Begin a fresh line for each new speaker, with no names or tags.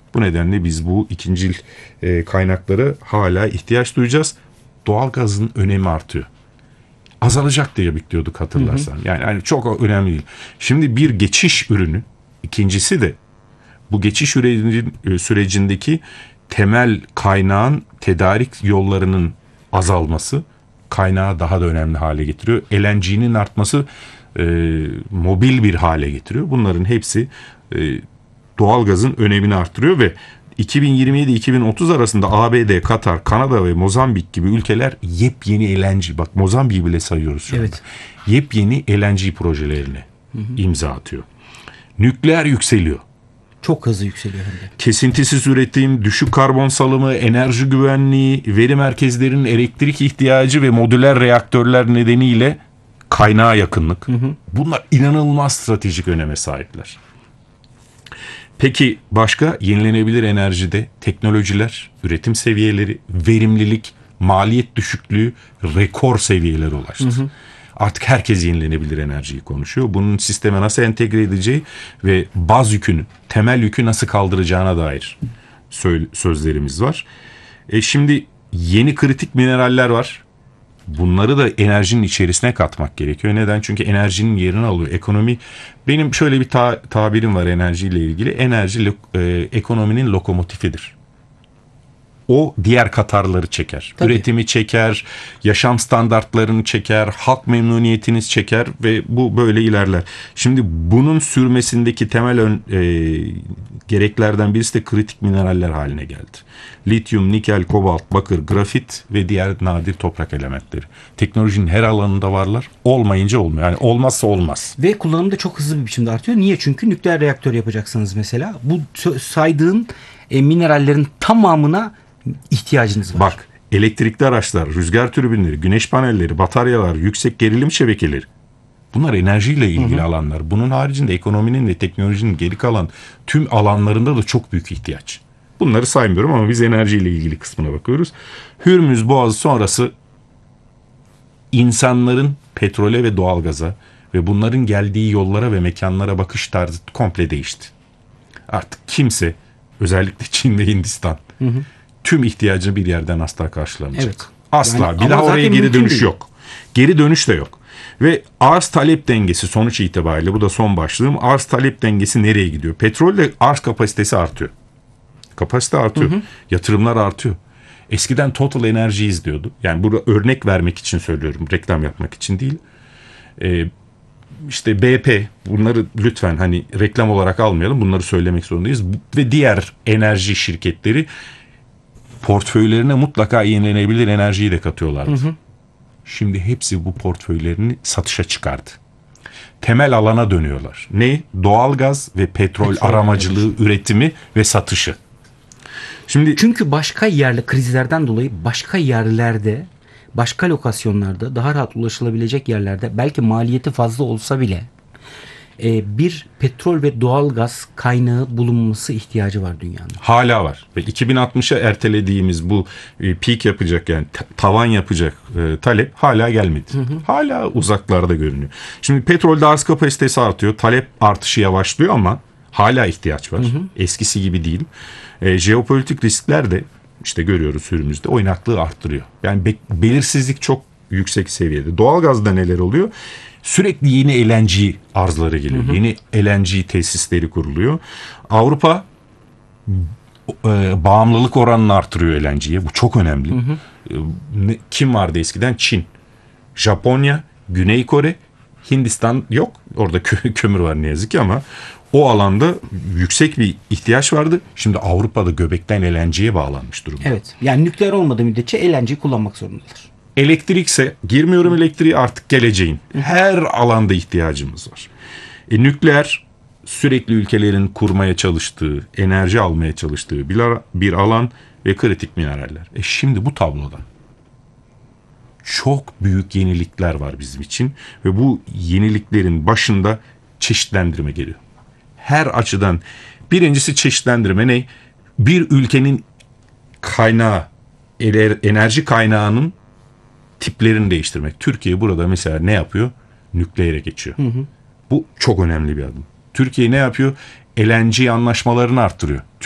Bu nedenle biz bu ikincil kaynaklara hala ihtiyaç duyacağız. Doğalgazın önemi artıyor. Azalacak diye bekliyorduk hatırlarsan. Yani çok önemli değil. Şimdi bir geçiş ürünü, ikincisi de bu geçiş sürecindeki temel kaynağın tedarik yollarının azalması kaynağı daha da önemli hale getiriyor. LNG'nin artması mobil bir hale getiriyor. Bunların hepsi doğalgazın önemini artırıyor ve 2027-2030 arasında ABD, Katar, Kanada ve Mozambik gibi ülkeler yepyeni LNG, bak Mozambik'i bile sayıyoruz şu anda. Yepyeni LNG projelerine imza atıyor. Nükleer yükseliyor.
Çok hızlı yükseliyor hem de.
Kesintisiz üretim, düşük karbon salımı, enerji güvenliği, veri merkezlerinin elektrik ihtiyacı ve modüler reaktörler nedeniyle kaynağa yakınlık. Bunlar inanılmaz stratejik öneme sahipler. Peki başka yenilenebilir enerjide teknolojiler, üretim seviyeleri, verimlilik, maliyet düşüklüğü rekor seviyelere ulaştı. Artık herkes yenilenebilir enerjiyi konuşuyor. Bunun sisteme nasıl entegre edeceği ve baz yükünü, temel yükü nasıl kaldıracağına dair sözlerimiz var. Şimdi yeni kritik mineraller var. Bunları da enerjinin içerisine katmak gerekiyor. Neden? Çünkü enerjinin yerini alıyor. Ekonomi, benim şöyle bir tabirim var enerjiyle ilgili. Enerji ekonominin lokomotifidir. O diğer katarları çeker. Tabii. Üretimi çeker, yaşam standartlarını çeker, halk memnuniyetini çeker ve bu böyle ilerler. Şimdi bunun sürmesindeki temel gereklerden birisi de kritik mineraller haline geldi. Lityum, nikel, kobalt, bakır, grafit ve diğer nadir toprak elementleri. Teknolojinin her alanında varlar. Olmayınca olmuyor. Yani olmazsa olmaz.
Ve kullanımı da çok hızlı bir biçimde artıyor. Niye? Çünkü nükleer reaktör yapacaksınız mesela. Bu saydığın minerallerin tamamına ihtiyacınız var.
Bak, elektrikli araçlar, rüzgar türbinleri, güneş panelleri, bataryalar, yüksek gerilim şebekeleri. Bunlar enerjiyle ilgili alanlar. Bunun haricinde ekonominin ve teknolojinin geri kalan tüm alanlarında da çok büyük ihtiyaç. Bunları saymıyorum ama biz enerjiyle ilgili kısmına bakıyoruz. Hürmüz Boğazı sonrası insanların petrole ve doğalgaza ve bunların geldiği yollara ve mekanlara bakış tarzı komple değişti. Artık kimse, özellikle Çin ve Hindistan, tüm ihtiyacını bir yerden asla karşılamayacak. Evet. Asla. Yani, bir daha oraya geri dönüş yok. Geri dönüş de yok. Ve arz talep dengesi sonuç itibariyle, bu da son başlığım, arz talep dengesi nereye gidiyor? Petrolle arz kapasitesi artıyor. Kapasite artıyor. Yatırımlar artıyor. Eskiden Total Energies diyordu. Yani burada örnek vermek için söylüyorum. Reklam yapmak için değil. İşte BP, bunları lütfen hani reklam olarak almayalım. Bunları söylemek zorundayız. Ve diğer enerji şirketleri portföylerine mutlaka yenilenebilir enerjiyi de katıyorlardı. Şimdi hepsi bu portföylerini satışa çıkardı. Temel alana dönüyorlar. Ne? Doğalgaz ve petrol aramacılığı, üretimi ve satışı. Şimdi
çünkü başka yerli krizlerden dolayı başka yerlerde, başka lokasyonlarda daha rahat ulaşılabilecek yerlerde belki maliyeti fazla olsa bile bir petrol ve doğalgaz kaynağı bulunması ihtiyacı var dünyanın.
Hala var. Ve 2060'a ertelediğimiz bu peak yapacak, yani tavan yapacak talep hala gelmedi. Hala uzaklarda görünüyor. Şimdi petrolde arz kapasitesi artıyor. Talep artışı yavaşlıyor ama hala ihtiyaç var. Eskisi gibi değil. Jeopolitik riskler de işte görüyoruz Hürmüz'de oynaklığı arttırıyor. Yani belirsizlik çok yüksek seviyede. Doğalgazda neler oluyor? Sürekli yeni LNG arzları geliyor. Yeni LNG tesisleri kuruluyor. Avrupa bağımlılık oranını artırıyor LNG'ye. Bu çok önemli. Kim vardı eskiden? Çin, Japonya, Güney Kore, Hindistan yok. Orada kömür var ne yazık ki ama o alanda yüksek bir ihtiyaç vardı. Şimdi Avrupa'da göbekten LNG'ye bağlanmış durumda.
Evet. Yani nükleer olmadığı müddetçe LNG kullanmak zorundalar.
Elektrikse, girmiyorum elektriği, artık geleceğin. Her alanda ihtiyacımız var. Nükleer sürekli ülkelerin kurmaya çalıştığı, enerji almaya çalıştığı bir alan ve kritik mineraller. Şimdi bu tabloda çok büyük yenilikler var bizim için ve bu yeniliklerin başında çeşitlendirme geliyor. Her açıdan. Birincisi çeşitlendirme ne? Bir ülkenin kaynağı, enerji kaynağının tiplerini değiştirmek. Türkiye burada mesela ne yapıyor? Nükleere geçiyor. Bu çok önemli bir adım. Türkiye ne yapıyor? LNG anlaşmalarını arttırıyor.